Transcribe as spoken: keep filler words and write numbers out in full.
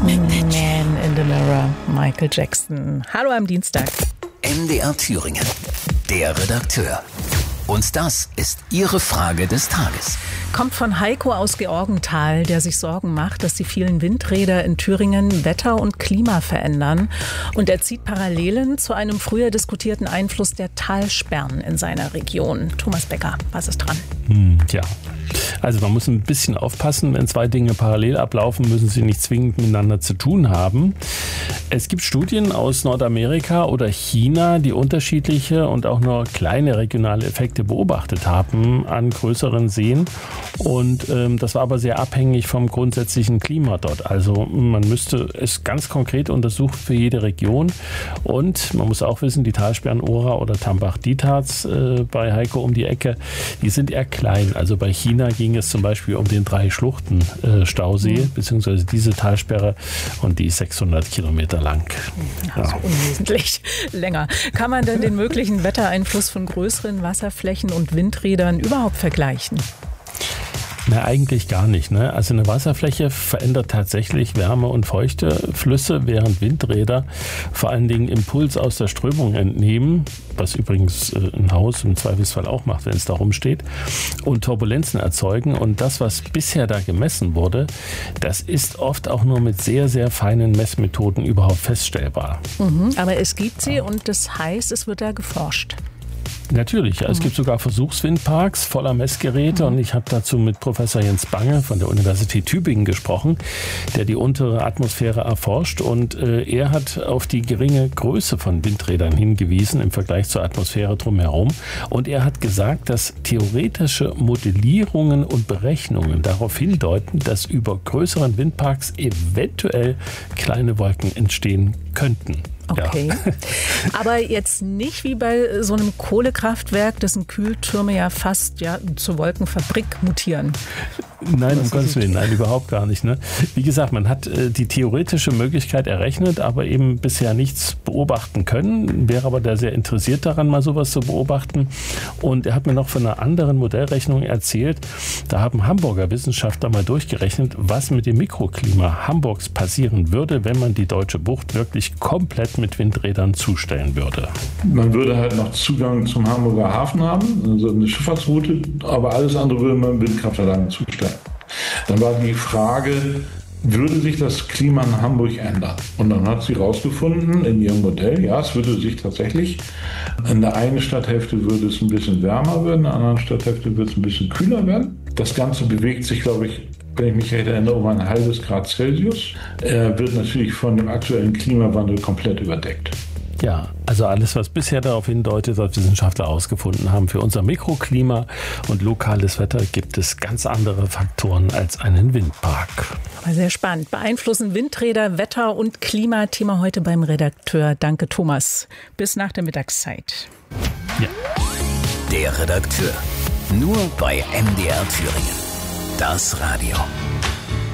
Man in the Mirror, Michael Jackson. Hallo am Dienstag. M D R Thüringen, der Redakteur. Und das ist Ihre Frage des Tages. Kommt von Heiko aus Georgenthal, der sich Sorgen macht, dass die vielen Windräder in Thüringen Wetter und Klima verändern. Und er zieht Parallelen zu einem früher diskutierten Einfluss der Talsperren in seiner Region. Thomas Becker, was ist dran? Hm, ja. Also man muss ein bisschen aufpassen, wenn zwei Dinge parallel ablaufen, müssen sie nicht zwingend miteinander zu tun haben. Es gibt Studien aus Nordamerika oder China, die unterschiedliche und auch nur kleine regionale Effekte beobachtet haben an größeren Seen. Und ähm, das war aber sehr abhängig vom grundsätzlichen Klima dort. Also man müsste es ganz konkret untersuchen für jede Region. Und man muss auch wissen, die Talsperren Ora oder Tambach-Dietharz äh, bei Heiko um die Ecke, die sind eher klein. Also bei China ging es zum Beispiel um den Drei-Schluchten-Stausee, mhm. beziehungsweise diese Talsperre, und die ist sechshundert Kilometer lang. Ja, also ja. Unwesentlich länger. Kann man denn den möglichen Wettereinfluss von größeren Wasserflächen und Windrädern überhaupt vergleichen? Na, eigentlich gar nicht. Ne? Also eine Wasserfläche verändert tatsächlich Wärme und feuchte Flüsse, während Windräder vor allen Dingen Impuls aus der Strömung entnehmen, was übrigens ein Haus im Zweifelsfall auch macht, wenn es da rumsteht, und Turbulenzen erzeugen. Und das, was bisher da gemessen wurde, das ist oft auch nur mit sehr, sehr feinen Messmethoden überhaupt feststellbar. Mhm, aber es gibt sie und das heißt, es wird da geforscht. Natürlich, ja. Es gibt sogar Versuchswindparks voller Messgeräte, und ich habe dazu mit Professor Jens Bange von der Universität Tübingen gesprochen, der die untere Atmosphäre erforscht, und äh, er hat auf die geringe Größe von Windrädern hingewiesen im Vergleich zur Atmosphäre drumherum, und er hat gesagt, dass theoretische Modellierungen und Berechnungen darauf hindeuten, dass über größeren Windparks eventuell kleine Wolken entstehen könnten. Okay, ja. Aber jetzt nicht wie bei so einem Kohlekraftwerk, dessen Kühltürme ja fast ja, zur Wolkenfabrik mutieren. Nein, um Gottes Willen, nein, überhaupt gar nicht. Ne? Wie gesagt, man hat äh, die theoretische Möglichkeit errechnet, aber eben bisher nichts beobachten können. Wäre aber da sehr interessiert daran, mal sowas zu beobachten. Und er hat mir noch von einer anderen Modellrechnung erzählt, da haben Hamburger Wissenschaftler mal durchgerechnet, was mit dem Mikroklima Hamburgs passieren würde, wenn man die Deutsche Bucht wirklich komplett mit Windrädern zustellen würde. Man würde halt noch Zugang zum Hamburger Hafen haben, also eine Schifffahrtsroute, aber alles andere würde man mit Windkraftanlagen zustellen. Dann war die Frage, würde sich das Klima in Hamburg ändern? Und dann hat sie herausgefunden in ihrem Modell, ja, es würde sich tatsächlich, in der einen Stadthälfte würde es ein bisschen wärmer werden, in der anderen Stadthälfte wird es ein bisschen kühler werden. Das Ganze bewegt sich, glaube ich, wenn ich mich recht erinnere, um ein halbes Grad Celsius. Er wird natürlich von dem aktuellen Klimawandel komplett überdeckt. Ja, also alles, was bisher darauf hindeutet, was Wissenschaftler herausgefunden haben, für unser Mikroklima und lokales Wetter gibt es ganz andere Faktoren als einen Windpark. Aber sehr spannend. Beeinflussen Windräder Wetter und Klima? Thema heute beim Redakteur. Danke, Thomas. Bis nach der Mittagszeit. Ja. Der Redakteur. Nur bei M D R Thüringen. Das Radio.